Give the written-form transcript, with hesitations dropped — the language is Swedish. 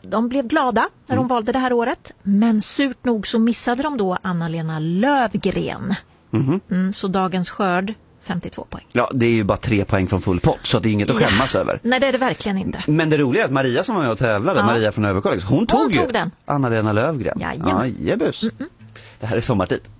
de blev glada när de valde det här året. Men surt nog så missade de då Anna-Lena Löfgren. Så dagens skörd 52 poäng. Ja, det är ju bara 3 poäng från full pott, så det är inget att skämmas över. Nej, det är det verkligen inte. Men det roliga är att Maria som var med och tävlade, Maria från Överkalix, hon tog ju den. Anna-Lena Löfgren. Jajamän. Ja, jebus. Det här är sommartid.